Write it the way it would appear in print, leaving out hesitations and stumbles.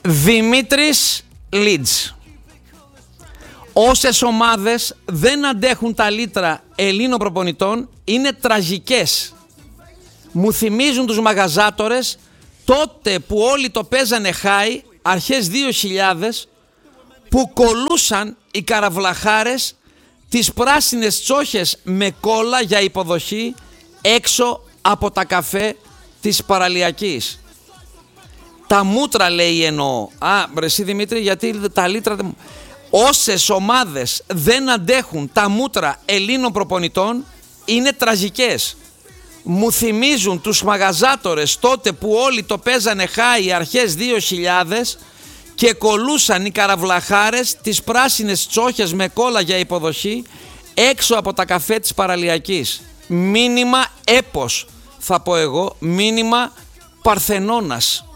Δημήτρης Λίτζ. Όσες ομάδες δεν αντέχουν τα λίτρα Ελλήνων προπονητών είναι τραγικές. Μου θυμίζουν τους μαγαζάτορες τότε που όλοι το παίζανε χάι, αρχές 2000, που κολούσαν οι καραβλαχάρες τις πράσινες τσόχες με κόλλα για υποδοχή έξω από τα καφέ της παραλιακής. Τα μούτρα, λέει, εννοώ. Ρε εσύ Δημήτρη, γιατί τα λίτρα... Όσες ομάδες δεν αντέχουν τα μούτρα Ελλήνων προπονητών είναι τραγικές. Μου θυμίζουν τους μαγαζάτορες τότε που όλοι το παίζανε χάι αρχές 2000 και κολούσαν οι καραβλαχάρες τις πράσινες τσόχες με κόλλα για υποδοχή έξω από τα καφέ της παραλιακής. Μήνυμα έπος, θα πω εγώ, μήνυμα Παρθενώνας.